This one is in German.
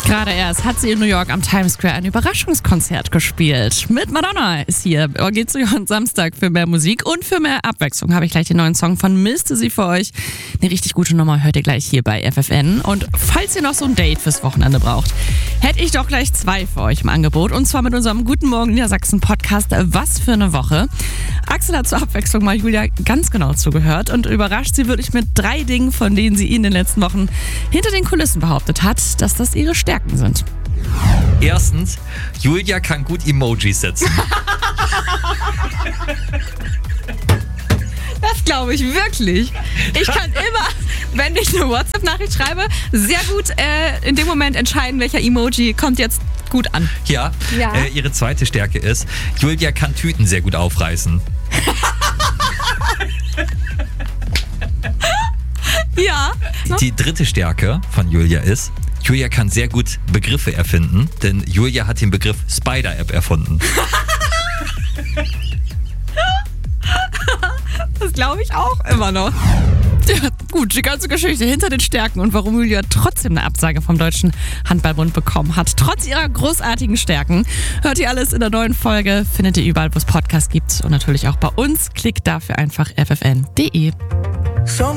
Gerade erst hat sie in New York am Times Square ein Überraschungskonzert gespielt. Mit Madonna ist hier. Geht zu Johann Samstag für mehr Musik und für mehr Abwechslung. Habe ich gleich den neuen Song von Miste sie für euch. Eine richtig gute Nummer hört ihr gleich hier bei FFN. Und falls ihr noch so ein Date fürs Wochenende braucht, hätte ich doch gleich 2 für euch im Angebot. Und zwar mit unserem Guten Morgen Niedersachsen Podcast Was für eine Woche. Axel hat zur Abwechslung mal Julia ganz genau zugehört und überrascht sie wirklich mit 3 Dingen, von denen sie in den letzten Wochen hinter den Kulissen behauptet hat, dass das ihre Stärken sind. Erstens, Julia kann gut Emojis setzen. Das glaube ich wirklich. Ich kann immer, wenn ich eine WhatsApp-Nachricht schreibe, sehr gut in dem Moment entscheiden, welcher Emoji kommt jetzt gut an. Ja. Ihre zweite Stärke ist, Julia kann Tüten sehr gut aufreißen. Ja. Die dritte Stärke von Julia ist, Julia kann sehr gut Begriffe erfinden, denn Julia hat den Begriff Spider-App erfunden. Das glaube ich auch immer noch. Ja, gut, die ganze Geschichte hinter den Stärken und warum Julia trotzdem eine Absage vom Deutschen Handballbund bekommen hat. Trotz ihrer großartigen Stärken. Hört ihr alles in der neuen Folge. Findet ihr überall, wo es Podcasts gibt. Und natürlich auch bei uns. Klickt dafür einfach ffn.de.